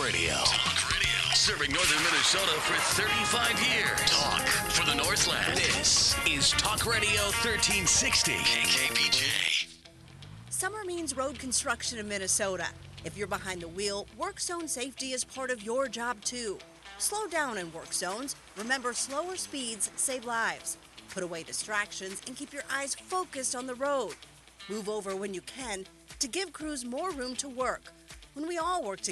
Radio. Talk Radio. Serving northern Minnesota for 35 years. Talk for the Northland. This is Talk Radio 1360. KKBJ. Summer means road construction in Minnesota. If you're behind the wheel, work zone safety is part of your job too. Slow down in work zones. Remember, slower speeds save lives. Put away distractions and keep your eyes focused on the road. Move over when you can to give crews more room to work. When we all work together,